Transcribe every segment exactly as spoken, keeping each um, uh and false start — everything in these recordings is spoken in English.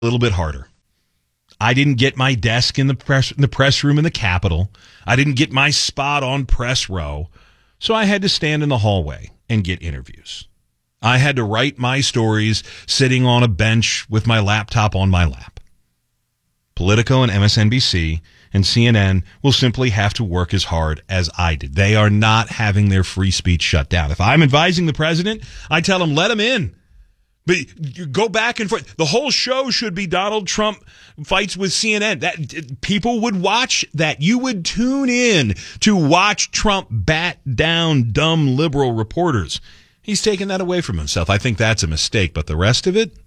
a little bit harder. I didn't get my desk in the press in the press room in the Capitol. I didn't get my spot on press row, so I had to stand in the hallway and get interviews. I had to write my stories sitting on a bench with my laptop on my lap. Politico and M S N B C and C N N will simply have to work as hard as I did. They are not having their free speech shut down. If I'm advising the president, I tell him, let him in. But you go back and forth. The whole show should be Donald Trump fights with C N N. That people would watch that. You would tune in to watch Trump bat down dumb liberal reporters. He's taken that away from himself. I think that's a mistake. But the rest of it,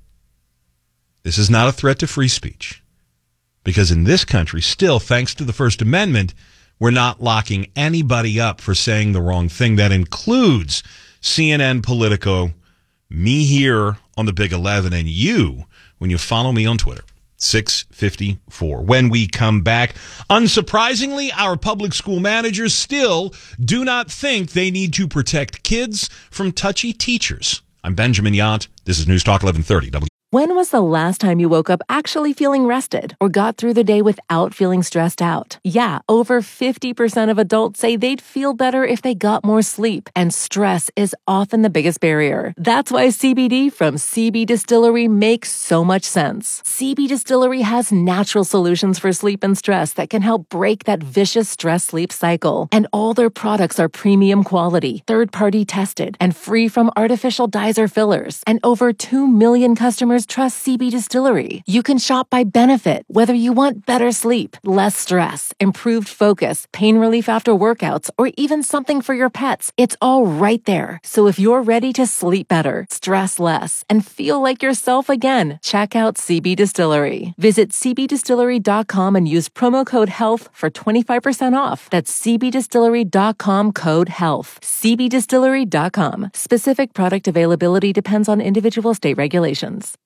this is not a threat to free speech. Because in this country, still, thanks to the First Amendment, we're not locking anybody up for saying the wrong thing. That includes C N N, Politico, me here on the Big eleven, and you when you follow me on Twitter. six fifty-four. When we come back, unsurprisingly, our public school managers still do not think they need to protect kids from touchy teachers. I'm Benjamin Yount. This is News Talk eleven thirty. W- When was the last time you woke up actually feeling rested or got through the day without feeling stressed out? Yeah, over fifty percent of adults say they'd feel better if they got more sleep, and stress is often the biggest barrier. That's why C B D from C B Distillery makes so much sense. C B Distillery has natural solutions for sleep and stress that can help break that vicious stress-sleep cycle. And all their products are premium quality, third-party tested, and free from artificial dyes or fillers. And over two million customers trust C B Distillery. You can shop by benefit, whether you want better sleep, less stress, improved focus, pain relief after workouts, or even something for your pets. It's all right there. So if you're ready to sleep better, stress less, and feel like yourself again, check out C B Distillery. Visit c b distillery dot com and use promo code HEALTH for twenty-five percent off. That's c b distillery dot com code HEALTH. c b distillery dot com. Specific product availability depends on individual state regulations.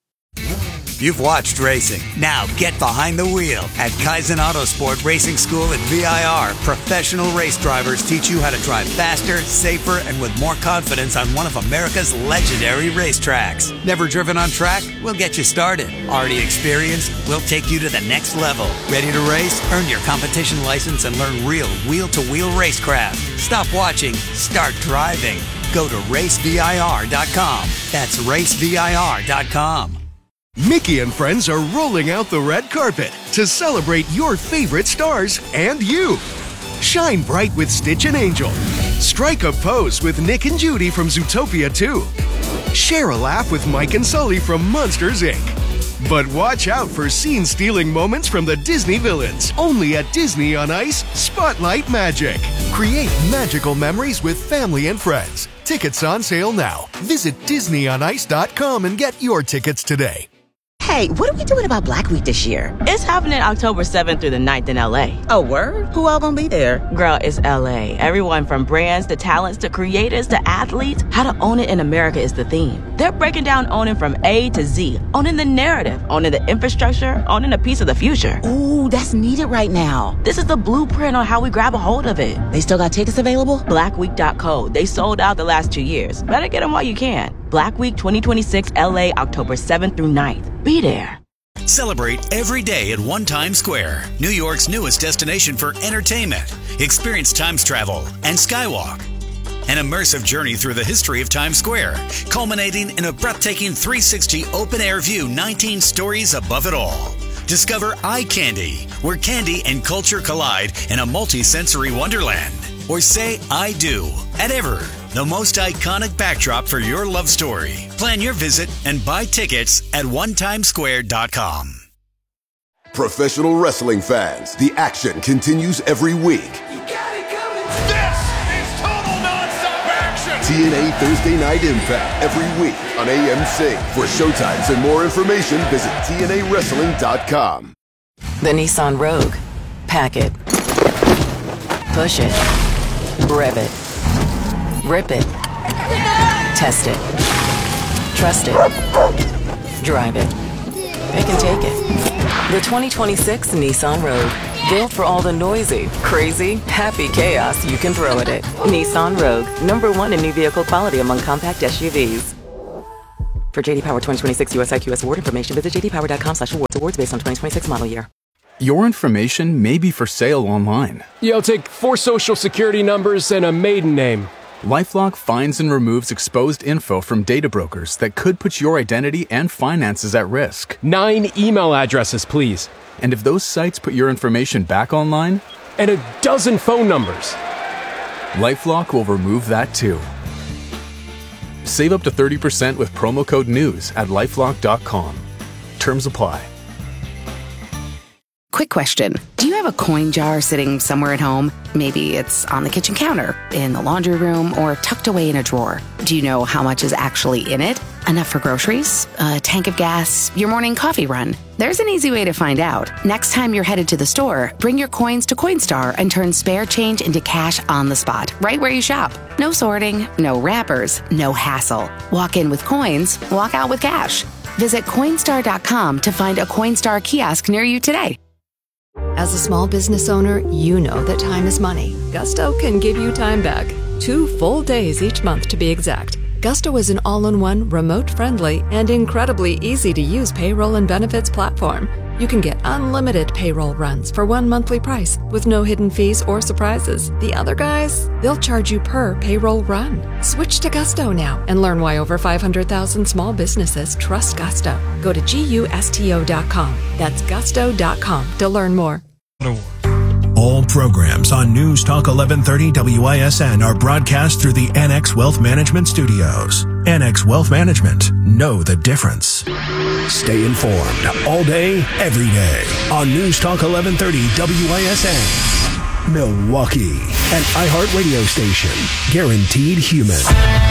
You've watched racing. Now get behind the wheel. At Kaizen Autosport Racing School at V I R, professional race drivers teach you how to drive faster, safer, and with more confidence on one of America's legendary racetracks. Never driven on track? We'll get you started. Already experienced? We'll take you to the next level. Ready to race? Earn your competition license and learn real wheel-to-wheel racecraft. Stop watching. Start driving. Go to race v i r dot com. That's race v i r dot com. Mickey and friends are rolling out the red carpet to celebrate your favorite stars and you. Shine bright with Stitch and Angel. Strike a pose with Nick and Judy from Zootopia two. Share a laugh with Mike and Sully from Monsters, Incorporated. But watch out for scene-stealing moments from the Disney villains. Only at Disney on Ice Spotlight Magic. Create magical memories with family and friends. Tickets on sale now. Visit disney on ice dot com and get your tickets today. Hey, what are we doing about Black Week this year? It's happening October seventh through the ninth in L A. Oh, word? Who all gonna be there? Girl, it's L A. Everyone from brands to talents to creators to athletes. How to own it in America is the theme. They're breaking down owning from A to Z. Owning the narrative, owning the infrastructure, owning a piece of the future. Ooh, that's needed right now. This is the blueprint on how we grab a hold of it. They still got tickets available? black week dot co. They sold out the last two years. Better get them while you can. Black Week twenty twenty-six L A, October seventh through ninth. Be there. Celebrate every day at One Times Square, New York's newest destination for entertainment. Experience Times travel and Skywalk. An immersive journey through the history of Times Square, culminating in a breathtaking three sixty open-air view, nineteen stories above it all. Discover Eye Candy, where candy and culture collide in a multi-sensory wonderland. Or say I do at Ever, the most iconic backdrop for your love story. Plan your visit and buy tickets at one times square dot com. Professional wrestling fans, the action continues every week. You got it coming. This is total nonstop action. T N A Thursday Night Impact every week on A M C. For showtimes and more information, visit T N A wrestling dot com. The Nissan Rogue. Pack it. Push it. Rev it. Rip it. Test it. Trust it. Drive it. They can take it. The twenty twenty-six Nissan Rogue. Built for all the noisy, crazy, happy chaos you can throw at it. Nissan Rogue. Number one in new vehicle quality among compact S U Vs. For J D Power twenty twenty-six U S I Q S award information, visit j d power dot com slash awards. Awards based on twenty twenty-six model year. Your information may be for sale online. Yeah, I'll take four social security numbers and a maiden name. LifeLock finds and removes exposed info from data brokers that could put your identity and finances at risk. Nine email addresses, please. And if those sites put your information back online? And a dozen phone numbers. LifeLock will remove that too. Save up to thirty percent with promo code NEWS at lifelock dot com. Terms apply. Quick question. Do you have a coin jar sitting somewhere at home? Maybe it's on the kitchen counter, in the laundry room, or tucked away in a drawer. Do you know how much is actually in it? Enough for groceries, a tank of gas, your morning coffee run? There's an easy way to find out. Next time you're headed to the store, bring your coins to Coinstar and turn spare change into cash on the spot, right where you shop. No sorting, no wrappers, no hassle. Walk in with coins, walk out with cash. Visit Coinstar dot com to find a Coinstar kiosk near you today. As a small business owner, you know that time is money. Gusto can give you time back. Two full days each month to be exact. Gusto is an all-in-one, remote-friendly, and incredibly easy-to-use payroll and benefits platform. You can get unlimited payroll runs for one monthly price with no hidden fees or surprises. The other guys, they'll charge you per payroll run. Switch to Gusto now and learn why over five hundred thousand small businesses trust Gusto. Go to gusto dot com. That's gusto dot com to learn more. All programs on News Talk eleven thirty W I S N are broadcast through the N X Wealth Management Studios. N X Wealth Management. Know the difference. Stay informed all day, every day on News Talk eleven thirty W I S N. Milwaukee, an iHeartRadio station. Guaranteed human.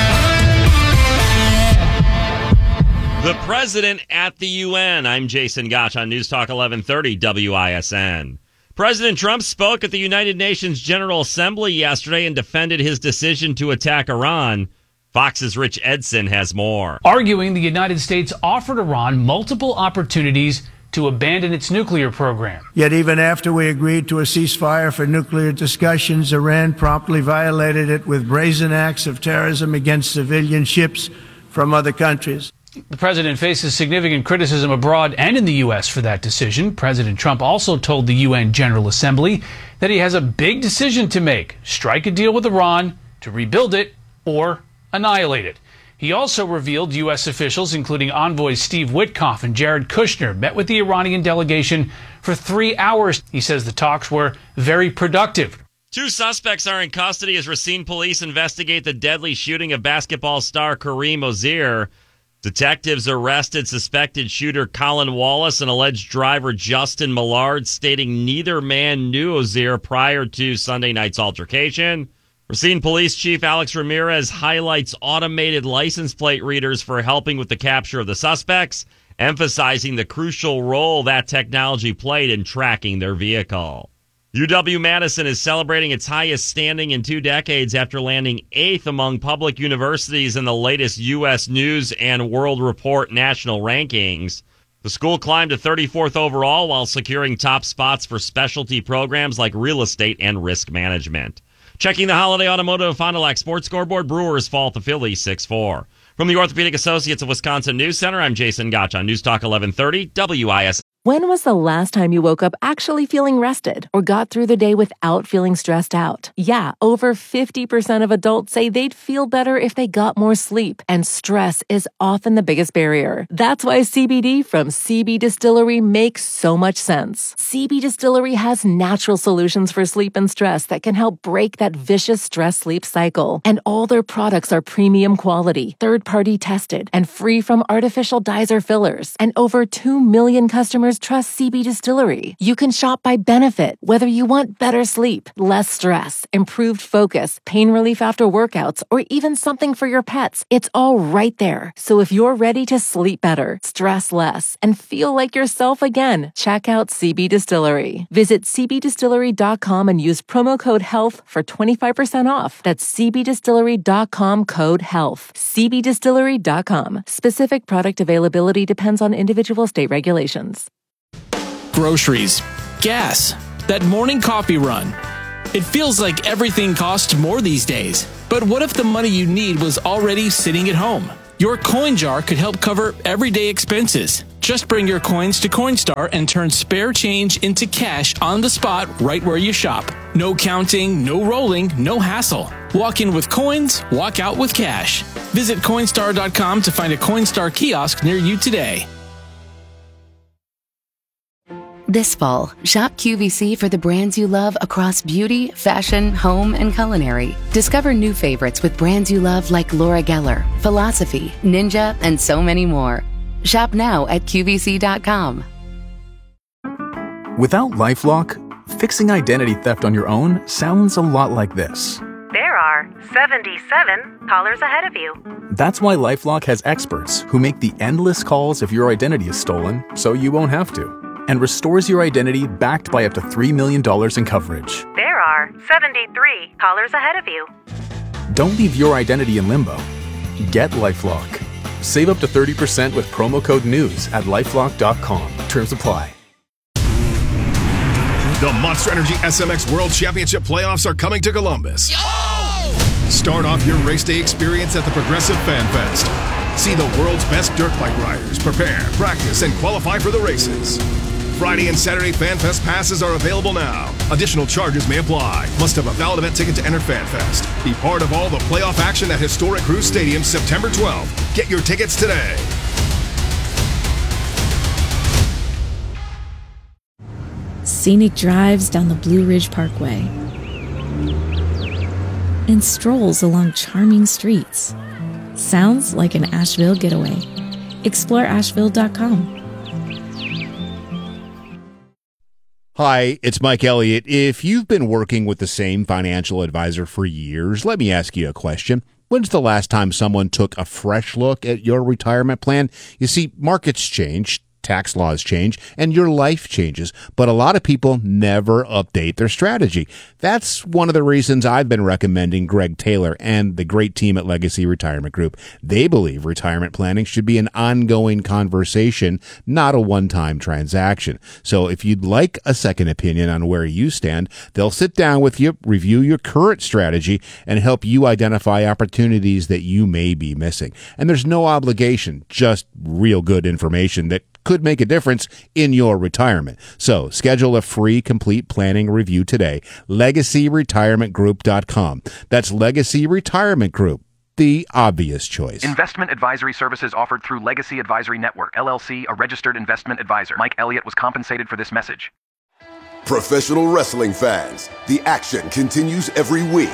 The President at the U N. I'm Jason Gotch on News Talk eleven thirty W I S N. President Trump spoke at the United Nations General Assembly yesterday and defended his decision to attack Iran. Fox's Rich Edson has more. Arguing the United States offered Iran multiple opportunities to abandon its nuclear program. Yet even after we agreed to a ceasefire for nuclear discussions, Iran promptly violated it with brazen acts of terrorism against civilian ships from other countries. The president faces significant criticism abroad and in the U S for that decision. President Trump also told the U N General Assembly that he has a big decision to make: strike a deal with Iran to rebuild it or annihilate it. He also revealed U S officials, including envoys Steve Witkoff and Jared Kushner, met with the Iranian delegation for three hours. He says the talks were very productive. Two suspects are in custody as Racine police investigate the deadly shooting of basketball star Kareem Ozier. Detectives arrested suspected shooter Colin Wallace and alleged driver Justin Millard, stating neither man knew Ozier prior to Sunday night's altercation. Racine Police Chief Alex Ramirez highlights automated license plate readers for helping with the capture of the suspects, emphasizing the crucial role that technology played in tracking their vehicle. U W-Madison is celebrating its highest standing in two decades after landing eighth among public universities in the latest U S News and World Report national rankings. The school climbed to thirty-fourth overall while securing top spots for specialty programs like real estate and risk management. Checking the Holiday Automotive Fond du Lac Sports Scoreboard, Brewers fall to Philly six four. From the Orthopedic Associates of Wisconsin News Center, I'm Jason Gotch on News Talk eleven thirty W I S N. When was the last time you woke up actually feeling rested or got through the day without feeling stressed out? Yeah, over fifty percent of adults say they'd feel better if they got more sleep, and stress is often the biggest barrier. That's why C B D from C B Distillery makes so much sense. C B Distillery has natural solutions for sleep and stress that can help break that vicious stress-sleep cycle. And all their products are premium quality, third-party tested, and free from artificial dyes or fillers. And over two million customers trust C B Distillery. You can shop by benefit, whether you want better sleep, less stress, improved focus, pain relief after workouts, or even something for your pets. It's all right there. So if you're ready to sleep better, stress less, and feel like yourself again, check out C B Distillery. Visit c b distillery dot com and use promo code HEALTH for twenty-five percent off. That's c b distillery dot com code HEALTH. c b distillery dot com. Specific product availability depends on individual state regulations. Groceries, gas, that morning coffee run. It feels like everything costs more these days. But what if the money you need was already sitting at home? Your coin jar could help cover everyday expenses. Just bring your coins to Coinstar and turn spare change into cash on the spot right where you shop. No counting, no rolling, no hassle. Walk in with coins, walk out with cash. Visit Coinstar dot com to find a Coinstar kiosk near you today. This fall, shop Q V C for the brands you love across beauty, fashion, home, and culinary. Discover new favorites with brands you love like Laura Geller, Philosophy, Ninja, and so many more. Shop now at Q V C dot com. Without LifeLock, fixing identity theft on your own sounds a lot like this. There are seventy-seven callers ahead of you. That's why LifeLock has experts who make the endless calls if your identity is stolen so you won't have to, and restores your identity backed by up to three million dollars in coverage. There are seventy-three callers ahead of you. Don't leave your identity in limbo. Get LifeLock. Save up to thirty percent with promo code NEWS at lifelock dot com. Terms apply. The Monster Energy S M X World Championship playoffs are coming to Columbus. Yo! Start off your race day experience at the Progressive Fan Fest. See the world's best dirt bike riders prepare, practice, and qualify for the races. Friday and Saturday Fan Fest passes are available now. Additional charges may apply. Must have a valid event ticket to enter Fan Fest. Be part of all the playoff action at historic Cruise Stadium September twelfth. Get your tickets today. Scenic drives down the Blue Ridge Parkway and strolls along charming streets. Sounds like an Asheville getaway. Explore Asheville dot com. Hi, it's Mike Elliott. If you've been working with the same financial advisor for years, let me ask you a question. When's the last time someone took a fresh look at your retirement plan? You see, markets change, tax laws change, and your life changes, but a lot of people never update their strategy. That's one of the reasons I've been recommending Greg Taylor and the great team at Legacy Retirement Group. They believe retirement planning should be an ongoing conversation, not a one-time transaction. So if you'd like a second opinion on where you stand, they'll sit down with you, review your current strategy, and help you identify opportunities that you may be missing. And there's no obligation, just real good information that could make a difference in your retirement. So schedule a free complete planning review today. legacy retirement group dot com. That's Legacy Retirement Group, the obvious choice. Investment advisory services offered through Legacy Advisory Network, L L C, a registered investment advisor. Mike Elliott was compensated for this message. Professional wrestling fans, the action continues every week.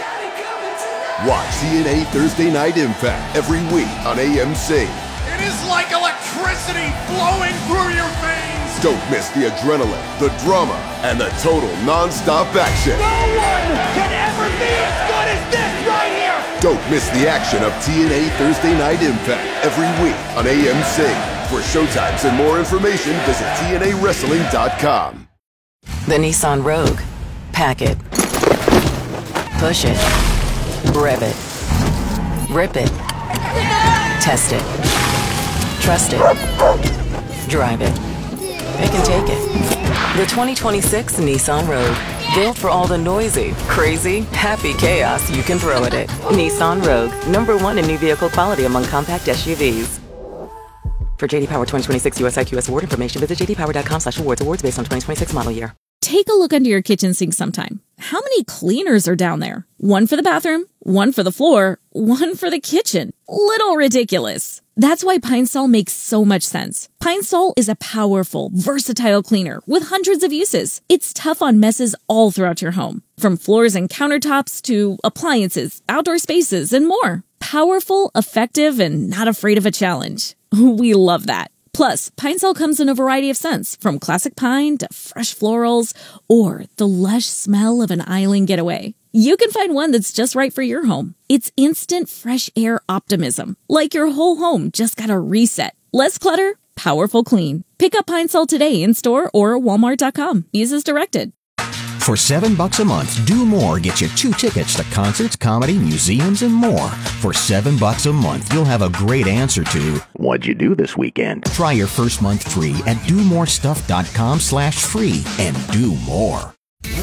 Watch T N A Thursday Night Impact every week on A M C. It is like electricity flowing through your veins. Don't miss the adrenaline, the drama, and the total non-stop action. No one can ever be as good as this right here. Don't miss the action of T N A Thursday Night Impact every week on A M C. For showtimes and more information, visit T N A wrestling dot com. The Nissan Rogue. Pack it. Push it. Rev it. Rip it. Test it. Trust it. Drive it. Pick and take it. The twenty twenty-six Nissan Rogue. Built for all the noisy, crazy, happy chaos you can throw at it. Nissan Rogue. Number one in new vehicle quality among compact S U Vs. For J D Power twenty twenty-six U S I Q S award information, visit j d power dot com slash awards. Awards based on twenty twenty-six model year. Take a look under your kitchen sink sometime. How many cleaners are down there? One for the bathroom, one for the floor, one for the kitchen. Little ridiculous. That's why Pine Sol makes so much sense. Pine Sol is a powerful, versatile cleaner with hundreds of uses. It's tough on messes all throughout your home, from floors and countertops to appliances, outdoor spaces, and more. Powerful, effective, and not afraid of a challenge. We love that. Plus, Pine Sol comes in a variety of scents, from classic pine to fresh florals, or the lush smell of an island getaway. You can find one that's just right for your home. It's instant fresh air optimism, like your whole home just got a reset. Less clutter, powerful clean. Pick up Pine Sol today in store or walmart dot com. Use as directed. For seven bucks a month, Do More gets you two tickets to concerts, comedy, museums, and more. For seven bucks a month, you'll have a great answer to what'd you do this weekend? Try your first month free at do more stuff dot com slash free and do more.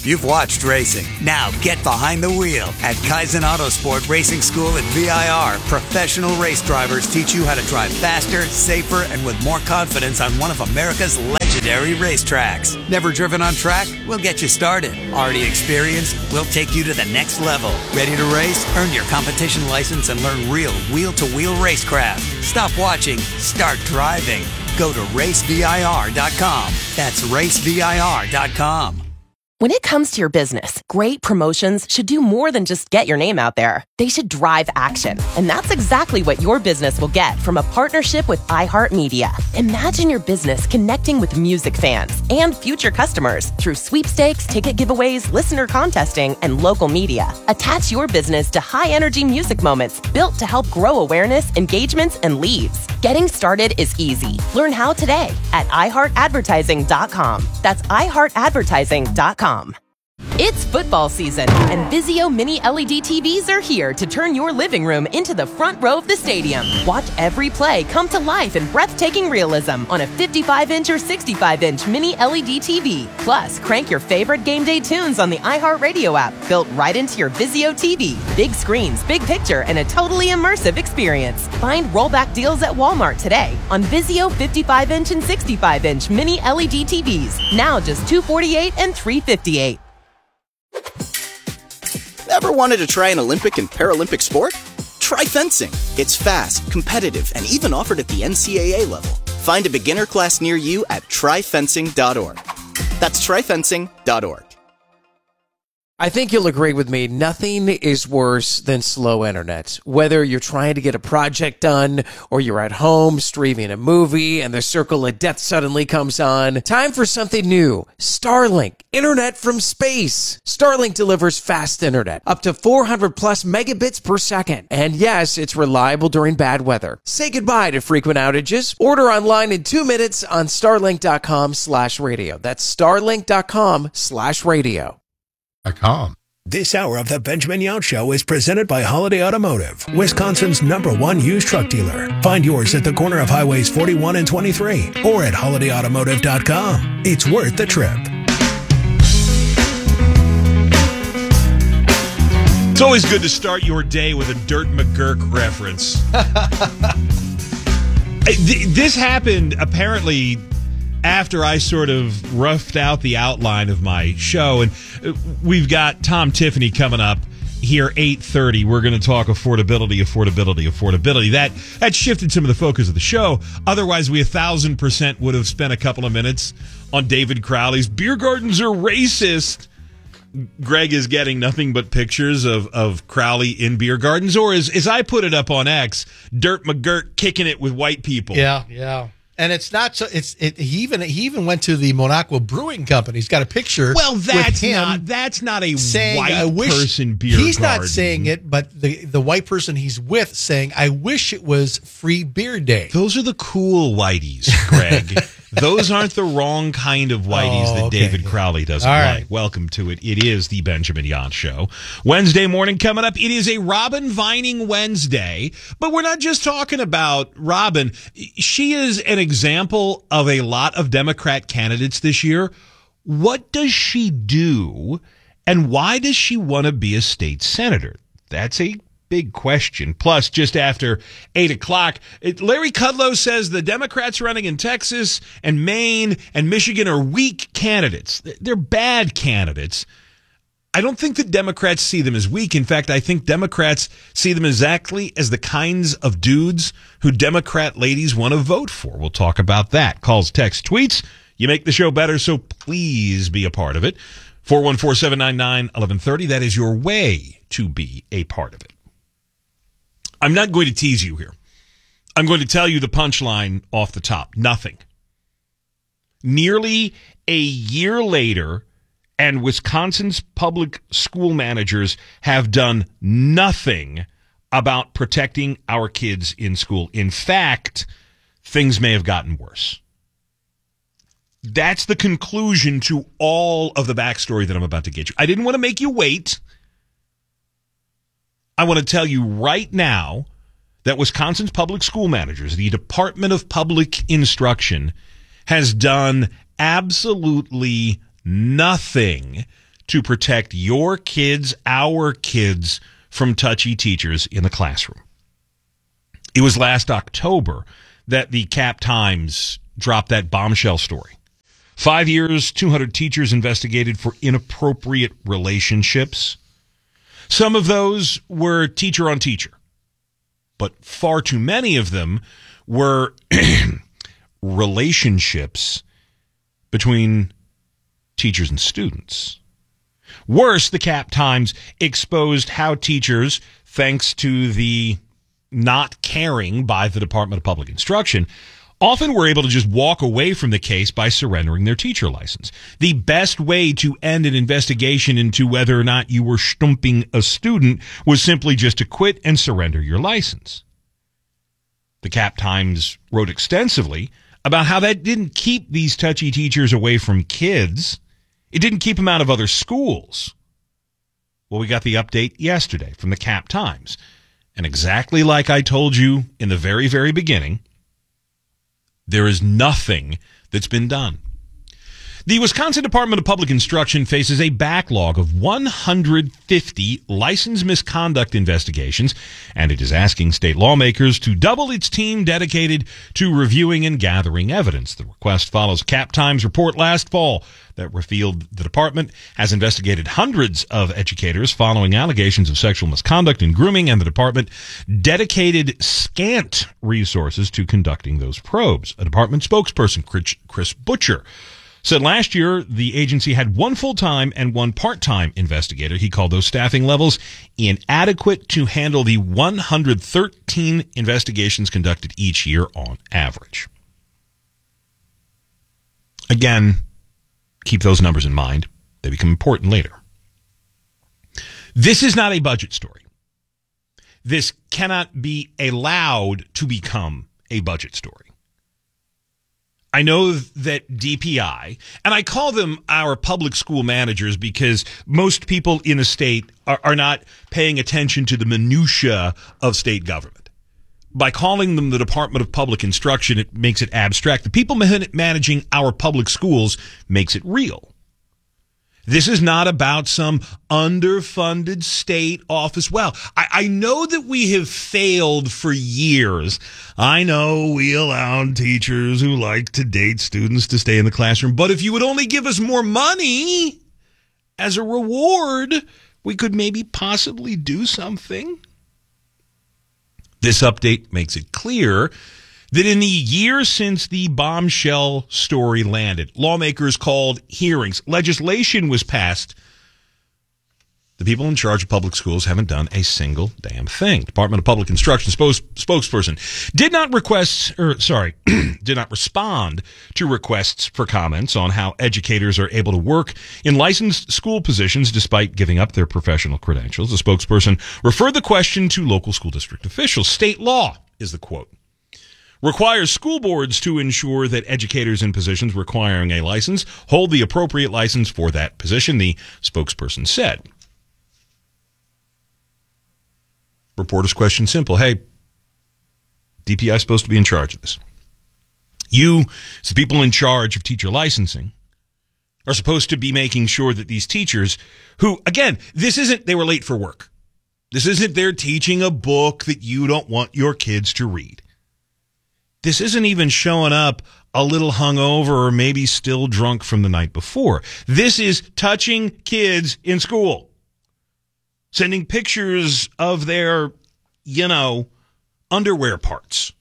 You've watched racing. Now get behind the wheel. At Kaizen Autosport Racing School at V I R, professional race drivers teach you how to drive faster, safer, and with more confidence on one of America's legendary racetracks. Never driven on track? We'll get you started. Already experienced? We'll take you to the next level. Ready to race? Earn your competition license and learn real wheel-to-wheel racecraft. Stop watching. Start driving. Go to race V I R dot com. That's race V I R dot com. When it comes to your business, great promotions should do more than just get your name out there. They should drive action. And that's exactly what your business will get from a partnership with iHeartMedia. Imagine your business connecting with music fans and future customers through sweepstakes, ticket giveaways, listener contesting, and local media. Attach your business to high-energy music moments built to help grow awareness, engagements, and leads. Getting started is easy. Learn how today at i heart advertising dot com. That's i heart advertising dot com. It's football season, and Vizio Mini L E D T Vs are here to turn your living room into the front row of the stadium. Watch every play come to life in breathtaking realism on a fifty-five inch or sixty-five inch Mini L E D T V. Plus, crank your favorite game day tunes on the iHeartRadio app, built right into your Vizio T V. Big screens, big picture, and a totally immersive experience. Find rollback deals at Walmart today on Vizio fifty-five inch and sixty-five inch Mini L E D T Vs. Now just two hundred forty-eight dollars and three hundred fifty-eight dollars. Ever wanted to try an Olympic and Paralympic sport? Try fencing. It's fast, competitive, and even offered at the N C A A level. Find a beginner class near you at try fencing dot org. That's try fencing dot org. I think you'll agree with me, nothing is worse than slow internet. Whether you're trying to get a project done or you're at home streaming a movie and the circle of death suddenly comes on, time for something new. Starlink, internet from space. Starlink delivers fast internet, up to four hundred plus megabits per second. And yes, it's reliable during bad weather. Say goodbye to frequent outages. Order online in two minutes on starlink dot com slash radio. That's starlink dot com slash radio. Com. This hour of the Benjamin Yount Show is presented by Holiday Automotive, Wisconsin's number one used truck dealer. Find yours at the corner of Highways forty-one and twenty-three or at holiday automotive dot com. It's worth the trip. It's always good to start your day with a Dirt McGurk reference. This happened apparently after I sort of roughed out the outline of my show, and we've got Tom Tiffany coming up here eight thirty. We're going to talk affordability, affordability, affordability. That that shifted some of the focus of the show. Otherwise, we a thousand percent would have spent a couple of minutes on David Crowley's beer gardens are racist. Greg is getting nothing but pictures of, of Crowley in beer gardens, or as, as I put it up on X, Dirt McGurk kicking it with white people. Yeah, yeah. And it's not so. It's it. He even he even went to the Monaco Brewing Company. He's got a picture. Well, that's with him not that's not a saying, white I wish, person beer. He's garden. not saying it, but the the white person he's with saying, "I wish it was Free Beer Day." Those are the cool whiteys, Greg. Those aren't the wrong kind of whiteys oh, that okay, David yeah. Crowley doesn't All like. right. Welcome to it. It is the Benjamin Yount Show. Wednesday morning coming up. It is a Robin Vining Wednesday, but we're not just talking about Robin. She is an example of a lot of Democrat candidates this year. What does she do, and why does she want to be a state senator? That's a big question. Plus, just after eight o'clock, it, Larry Kudlow says the Democrats running in Texas and Maine and Michigan are weak candidates. They're bad candidates. I don't think the Democrats see them as weak. In fact, I think Democrats see them exactly as the kinds of dudes who Democrat ladies want to vote for. We'll talk about that. Calls, texts, tweets. You make the show better, so please be a part of it. four one four, seven nine nine, one one three zero. That is your way to be a part of it. I'm not going to tease you here. I'm going to tell you the punchline off the top. Nothing. Nearly a year later, and Wisconsin's public school managers have done nothing about protecting our kids in school. In fact, things may have gotten worse. That's the conclusion to all of the backstory that I'm about to get you. I didn't want to make you wait. I want to tell you right now that Wisconsin's public school managers, the Department of Public Instruction, has done absolutely nothing to protect your kids, our kids, from touchy teachers in the classroom. It was last October that the Cap Times dropped that bombshell story. Five years, two hundred teachers investigated for inappropriate relationships. Some of those were teacher on teacher, but far too many of them were relationships between teachers and students. Worse, the Cap Times exposed how teachers, thanks to the not caring by the Department of Public Instruction, often were able to just walk away from the case by surrendering their teacher license. The best way to end an investigation into whether or not you were stumping a student was simply just to quit and surrender your license. The Cap Times wrote extensively about how that didn't keep these touchy teachers away from kids. It didn't keep them out of other schools. Well, we got the update yesterday from the Cap Times. And exactly like I told you in the very, very beginning, there is nothing that's been done. The Wisconsin Department of Public Instruction faces a backlog of one hundred fifty license misconduct investigations, and it is asking state lawmakers to double its team dedicated to reviewing and gathering evidence. The request follows Cap Times' report last fall that revealed the department has investigated hundreds of educators following allegations of sexual misconduct and grooming, and the department dedicated scant resources to conducting those probes. A department spokesperson, Chris Butcher, said last year the agency had one full-time and one part-time investigator. He called those staffing levels inadequate to handle the one hundred thirteen investigations conducted each year on average. Again, keep those numbers in mind. They become important later. This is not a budget story. This cannot be allowed to become a budget story. I know that D P I, and I call them our public school managers because most people in a state are, are not paying attention to the minutia of state government. By calling them the Department of Public Instruction, it makes it abstract. The people man- managing our public schools makes it real. This is not about some underfunded state office. Well, I, I know that we have failed for years. I know we allowed teachers who like to date students to stay in the classroom. But if you would only give us more money as a reward, we could maybe possibly do something. This update makes it clear that in the year since the bombshell story landed, lawmakers called hearings, legislation was passed. The people in charge of public schools haven't done a single damn thing. Department of Public Instruction spokes, spokesperson did not request, or sorry, did not respond to requests for comments on how educators are able to work in licensed school positions despite giving up their professional credentials. The spokesperson referred the question to local school district officials. State law is the quote. Requires school boards to ensure that educators in positions requiring a license hold the appropriate license for that position, the spokesperson said. Reporter's question simple. Hey, D P I is supposed to be in charge of this. You, as the people in charge of teacher licensing, are supposed to be making sure that these teachers who, again, this isn't they were late for work. This isn't they're teaching a book that you don't want your kids to read. This isn't even showing up a little hungover or maybe still drunk from the night before. This is touching kids in school, sending pictures of their, you know, underwear parts.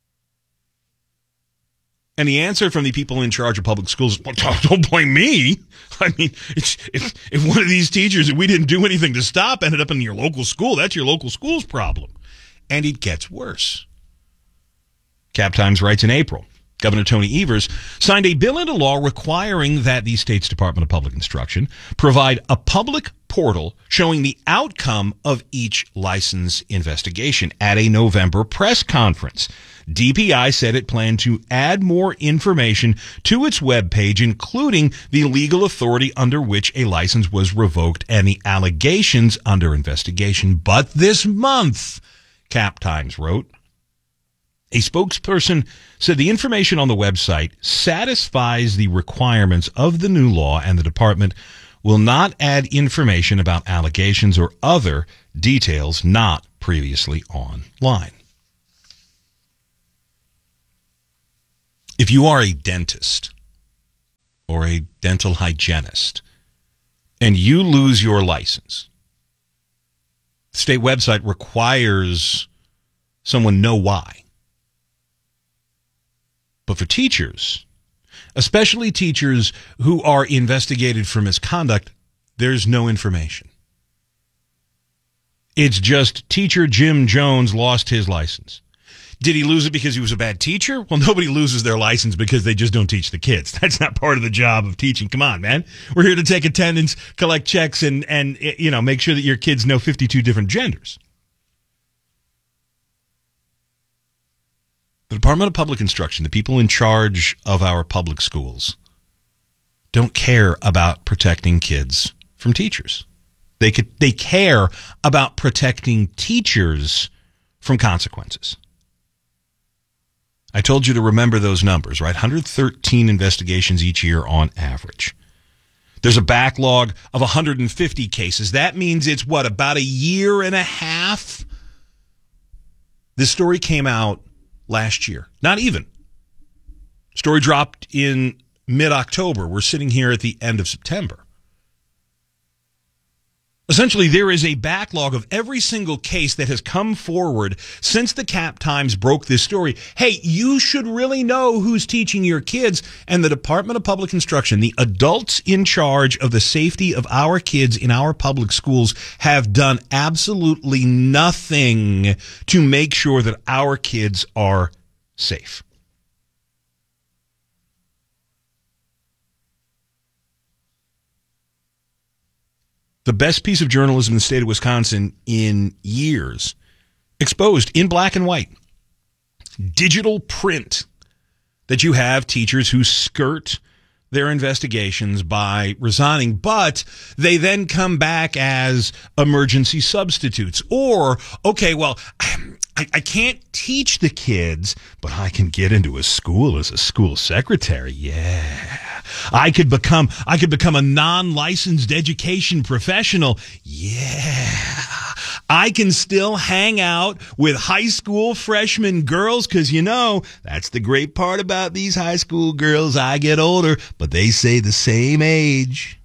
And the answer from the people in charge of public schools, well, don't blame me. I mean, it's, if, if one of these teachers that we didn't do anything to stop ended up in your local school, that's your local school's problem. And it gets worse. Cap Times writes in April, Governor Tony Evers signed a bill into law requiring that the state's Department of Public Instruction provide a public portal showing the outcome of each license investigation. At a November press conference, D P I said it planned to add more information to its webpage, including the legal authority under which a license was revoked and the allegations under investigation. But this month, Cap Times wrote, a spokesperson said the information on the website satisfies the requirements of the new law and the department will not add information about allegations or other details not previously online. If you are a dentist or a dental hygienist and you lose your license, the state website requires someone know why. But for teachers, especially teachers who are investigated for misconduct, there's no information. It's just teacher Jim Jones lost his license. Did he lose it because he was a bad teacher? Well, nobody loses their license because they just don't teach the kids. That's not part of the job of teaching. Come on, man. We're here to take attendance, collect checks, and, and you know, make sure that your kids know fifty-two different genders. The Department of Public Instruction, the people in charge of our public schools, don't care about protecting kids from teachers. They could, they care about protecting teachers from consequences. I told you to remember those numbers, right? one hundred thirteen investigations each year on average. There's a backlog of one hundred fifty cases. That means it's, what, about a year and a half? This story came out last year. Not even. Story dropped in mid-October. We're sitting here at the end of September. Essentially, there is a backlog of every single case that has come forward since the Cap Times broke this story. Hey, you should really know who's teaching your kids. And the Department of Public Instruction, the adults in charge of the safety of our kids in our public schools, have done absolutely nothing to make sure that our kids are safe. The best piece of journalism in the state of Wisconsin in years, exposed in black and white, digital print, that you have teachers who skirt their investigations by resigning, but they then come back as emergency substitutes. Or, okay, well, I, I can't teach the kids, but I can get into a school as a school secretary. Yeah. I could become I could become a non-licensed education professional. Yeah. I can still hang out with high school freshman girls because, you know, that's the great part about these high school girls. I get older, but they say the same age.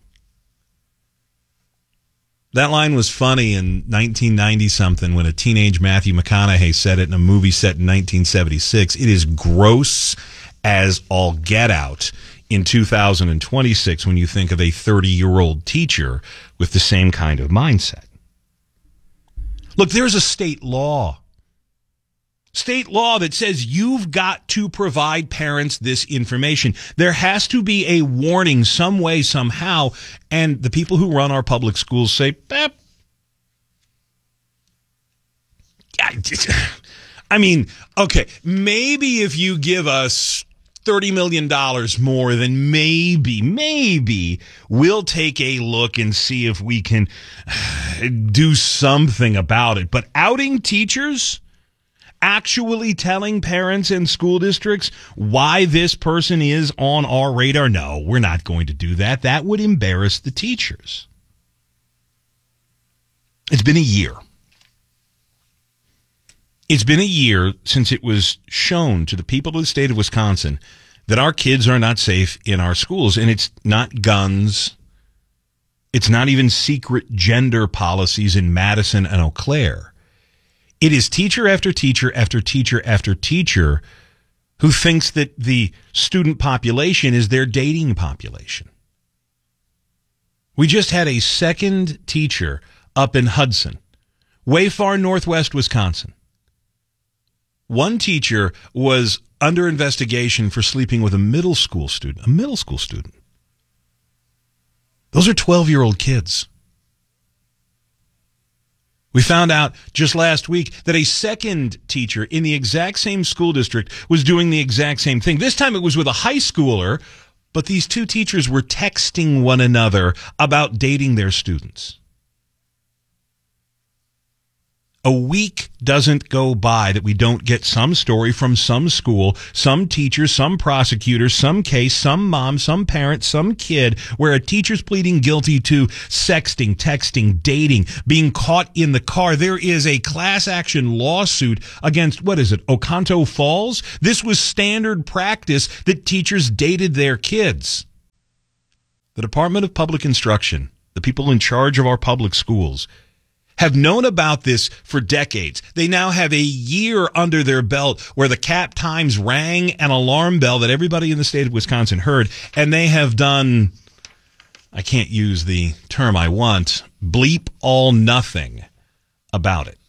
That line was funny in nineteen ninety-something when a teenage Matthew McConaughey said it in a movie set in nineteen seventy-six. It is gross as all get out in two thousand twenty-six when you think of a thirty-year-old teacher with the same kind of mindset. Look, there's a state law. State law that says you've got to provide parents this information. There has to be a warning some way, somehow, and the people who run our public schools say, eh, I mean, okay, maybe if you give us thirty million dollars more, then maybe, maybe we'll take a look and see if we can do something about it. But outing teachers, actually telling parents and school districts why this person is on our radar, no, we're not going to do that. That would embarrass the teachers. It's been a year. It's been a year since it was shown to the people of the state of Wisconsin that our kids are not safe in our schools. And it's not guns. It's not even secret gender policies in Madison and Eau Claire. It is teacher after teacher after teacher after teacher who thinks that the student population is their dating population. We just had a second teacher up in Hudson, way far northwest Wisconsin. One teacher was under investigation for sleeping with a middle school student, a middle school student. Those are twelve-year-old kids. We found out just last week that a second teacher in the exact same school district was doing the exact same thing. This time it was with a high schooler, but these two teachers were texting one another about dating their students. A week doesn't go by that we don't get some story from some school, some teacher, some prosecutor, some case, some mom, some parent, some kid, where a teacher's pleading guilty to sexting, texting, dating, being caught in the car. There is a class action lawsuit against, what is it, Oconto Falls? This was standard practice that teachers dated their kids. The Department of Public Instruction, the people in charge of our public schools, have known about this for decades. They now have a year under their belt where the Cap Times rang an alarm bell that everybody in the state of Wisconsin heard, and they have done, I can't use the term I want, bleep all nothing about it.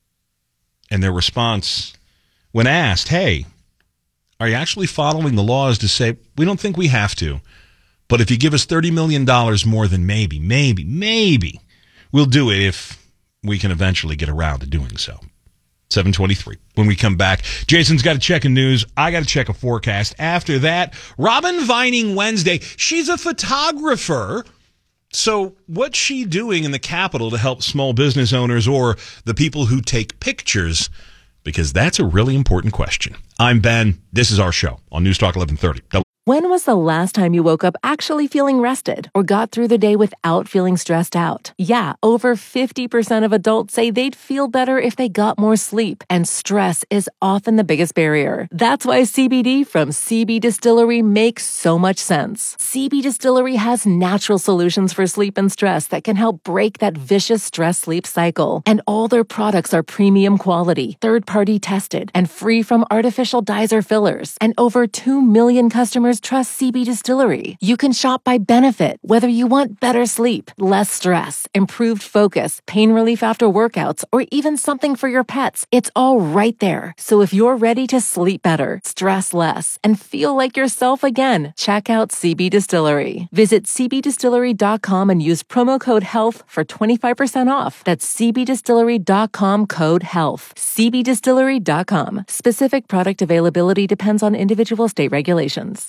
And their response, when asked, hey, are you actually following the laws, to say, we don't think we have to, but if you give us thirty million dollars more, then maybe, maybe, maybe we'll do it if we can eventually get around to doing so. seven twenty-three. When we come back, Jason's got to check a news. I got to check a forecast. After that, Robin Vining Wednesday. She's a photographer. So what's she doing in the Capitol to help small business owners or the people who take pictures? Because that's a really important question. I'm Ben. This is our show on News Talk eleven thirty. When was the last time you woke up actually feeling rested or got through the day without feeling stressed out? Yeah, over fifty percent of adults say they'd feel better if they got more sleep, and stress is often the biggest barrier. That's why C B D from C B Distillery makes so much sense. C B Distillery has natural solutions for sleep and stress that can help break that vicious stress-sleep cycle. And all their products are premium quality, third-party tested, and free from artificial dyes or fillers. And over two million customers trust C B Distillery. You can shop by benefit, whether you want better sleep, less stress, improved focus, pain relief after workouts, or even something for your pets. It's all right there. So if you're ready to sleep better, stress less, and feel like yourself again, check out C B Distillery. Visit c b distillery dot com and use promo code HEALTH for twenty-five percent off. That's c b distillery dot com code HEALTH. c b distillery dot com. Specific product availability depends on individual state regulations.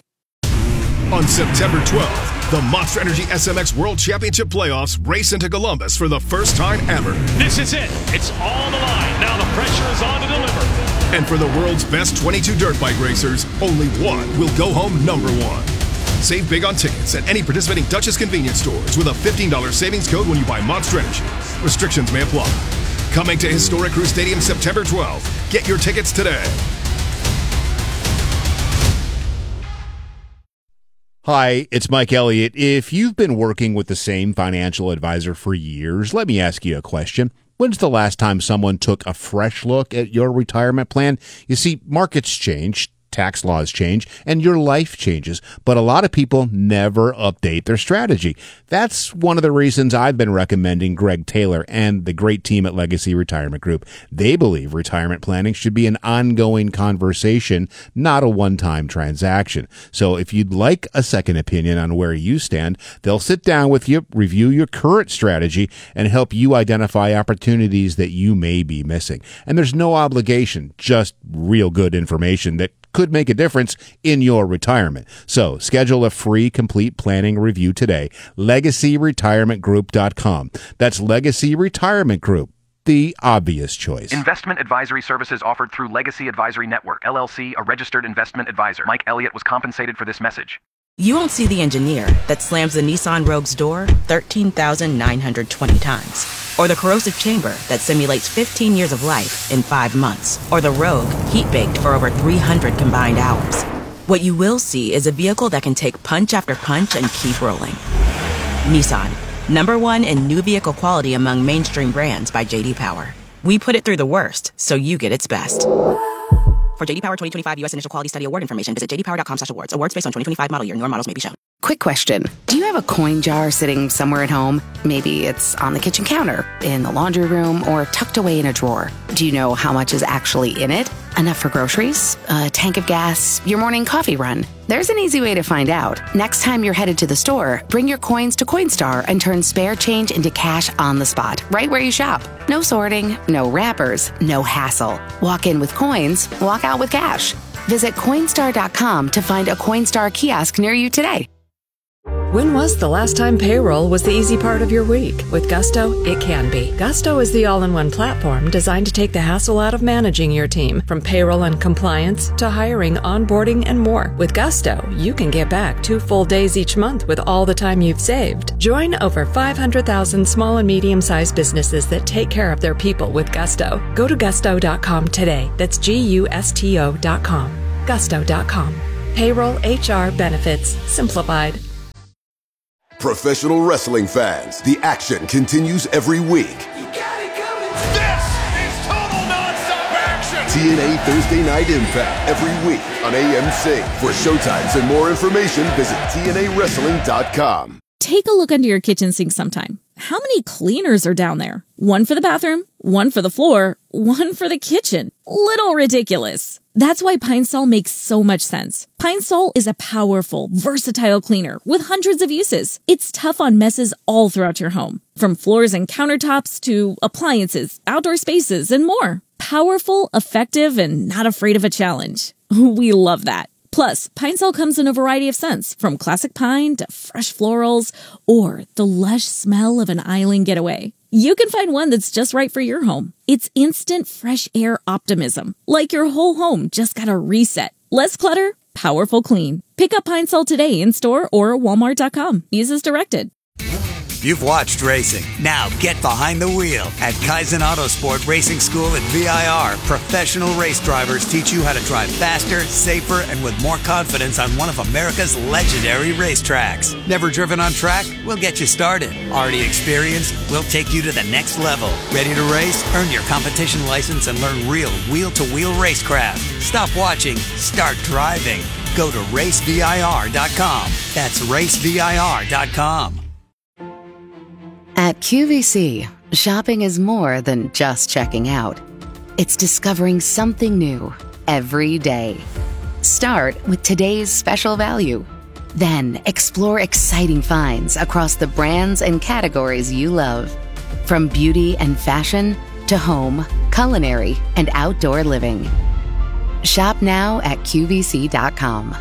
On September twelfth, the Monster Energy S M X World Championship Playoffs race into Columbus for the first time ever. This is it. It's all on the line. Now the pressure is on to deliver. And for the world's best twenty-two dirt bike racers, only one will go home number one. Save big on tickets at any participating Duchess convenience stores with a fifteen dollars savings code when you buy Monster Energy. Restrictions may apply. Coming to Historic Crew Stadium September twelfth. Get your tickets today. Hi, it's Mike Elliott. If you've been working with the same financial advisor for years, let me ask you a question. When's the last time someone took a fresh look at your retirement plan? You see, markets change, tax laws change, and your life changes, but a lot of people never update their strategy. That's one of the reasons I've been recommending Greg Taylor and the great team at Legacy Retirement Group. They believe retirement planning should be an ongoing conversation, not a one-time transaction. So if you'd like a second opinion on where you stand, they'll sit down with you, review your current strategy, and help you identify opportunities that you may be missing. And there's no obligation, just real good information that could make a difference in your retirement. So schedule a free complete planning review today. legacy retirement group dot com. That's Legacy Retirement Group, the obvious choice. Investment advisory services offered through Legacy Advisory Network, L L C, a registered investment advisor. Mike Elliott was compensated for this message. You won't see the engineer that slams the Nissan Rogue's door thirteen thousand nine hundred twenty times. Or the corrosive chamber that simulates fifteen years of life in five months. Or the Rogue heat-baked for over three hundred combined hours. What you will see is a vehicle that can take punch after punch and keep rolling. Nissan, number one in new vehicle quality among mainstream brands by J D Power. We put it through the worst, so you get its best. For J D Power twenty twenty-five U S Initial Quality Study Award information, visit j d power dot com slash awards. Awards based on twenty twenty-five model year. Newer models may be shown. Quick question. Do you have a coin jar sitting somewhere at home? Maybe it's on the kitchen counter, in the laundry room, or tucked away in a drawer. Do you know how much is actually in it? Enough for groceries, a tank of gas, your morning coffee run? There's an easy way to find out. Next time you're headed to the store, bring your coins to Coinstar and turn spare change into cash on the spot, right where you shop. No sorting, no wrappers, no hassle. Walk in with coins, walk out with cash. Visit Coinstar dot com to find a Coinstar kiosk near you today. When was the last time payroll was the easy part of your week? With Gusto, it can be. Gusto is the all-in-one platform designed to take the hassle out of managing your team, from payroll and compliance to hiring, onboarding, and more. With Gusto, you can get back two full days each month with all the time you've saved. Join over five hundred thousand small and medium-sized businesses that take care of their people with Gusto. Go to gusto dot com today. That's G U S T O dot com. gusto dot com. Payroll, H R, benefits, simplified. Professional wrestling fans, the action continues every week. This is total nonstop action. T N A Thursday Night Impact every week on A M C. For showtimes and more information, visit T N A wrestling dot com. Take a look under your kitchen sink sometime. How many cleaners are down there? One for the bathroom, one for the floor, one for the kitchen. Little ridiculous. That's why Pine Sol makes so much sense. Pine Sol is a powerful, versatile cleaner with hundreds of uses. It's tough on messes all throughout your home, from floors and countertops to appliances, outdoor spaces, and more. Powerful, effective, and not afraid of a challenge. We love that. Plus, Pine Sol comes in a variety of scents, from classic pine to fresh florals or the lush smell of an island getaway. You can find one that's just right for your home. It's instant fresh air optimism, like your whole home just got a reset. Less clutter, powerful clean. Pick up Pine Sol today in store or walmart dot com. Use as directed. You've watched racing. Now get behind the wheel. At Kaizen Autosport Racing School at V I R, professional race drivers teach you how to drive faster, safer, and with more confidence on one of America's legendary racetracks. Never driven on track? We'll get you started. Already experienced? We'll take you to the next level. Ready to race? Earn your competition license and learn real wheel-to-wheel racecraft. Stop watching. Start driving. Go to race V I R dot com. That's race V I R dot com. At Q V C, shopping is more than just checking out. It's discovering something new every day. Start with today's special value. Then explore exciting finds across the brands and categories you love. From beauty and fashion to home, culinary, and outdoor living. Shop now at Q V C dot com.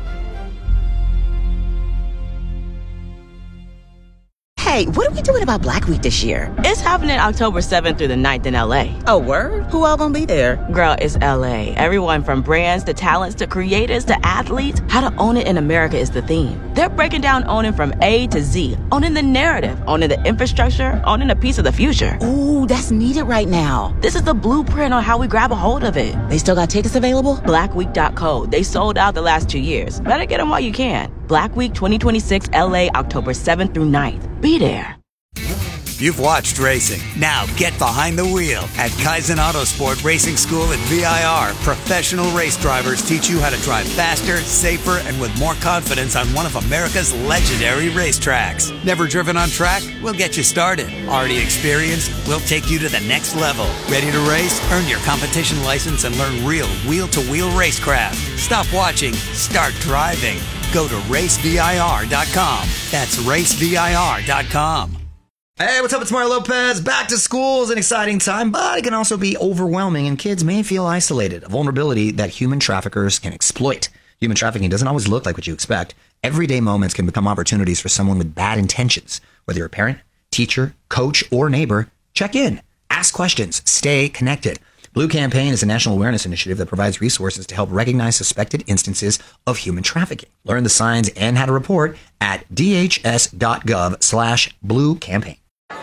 Hey, what are we doing about Black Week this year? It's happening October seventh through the ninth in L A. Oh, word? Who all gonna be there? Girl, it's L A. Everyone from brands to talents to creators to athletes. How to own it in America is the theme. They're breaking down owning from A to Z. Owning the narrative, owning the infrastructure, owning a piece of the future. Ooh, that's needed right now. This is the blueprint on how we grab a hold of it. They still got tickets available? black week dot co. They sold out the last two years. Better get them while you can. Black Week twenty twenty-six L A, October seventh through ninth. Be there. You've watched racing. Now get behind the wheel. At Kaizen Autosport Racing School at V I R, professional race drivers teach you how to drive faster, safer, and with more confidence on one of America's legendary racetracks. Never driven on track? We'll get you started. Already experienced? We'll take you to the next level. Ready to race? Earn your competition license and learn real wheel-to-wheel racecraft. Stop watching. Start driving. Go to race V I R dot com. That's race V I R dot com. Hey, what's up? It's Mario Lopez. Back to school is an exciting time, but it can also be overwhelming, and kids may feel isolated, a vulnerability that human traffickers can exploit. Human trafficking doesn't always look like what you expect. Everyday moments can become opportunities for someone with bad intentions. Whether you're a parent, teacher, coach, or neighbor, check in, ask questions, stay connected. Blue Campaign is a national awareness initiative that provides resources to help recognize suspected instances of human trafficking. Learn the signs and how to report at d h s dot gov slash blue campaign.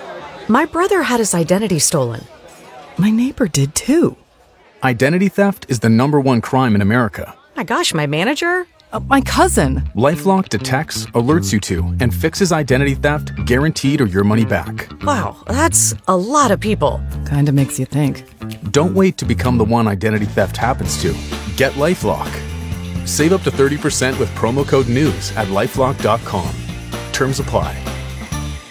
My brother had his identity stolen. My neighbor did too. Identity theft is the number one crime in America. My gosh, my manager? Uh, my cousin. LifeLock detects, alerts you to, and fixes identity theft guaranteed or your money back. Wow, that's a lot of people. Kinda makes you think. Don't wait to become the one identity theft happens to. Get LifeLock. Save up to thirty percent with promo code NEWS at lifelock dot com. Terms apply.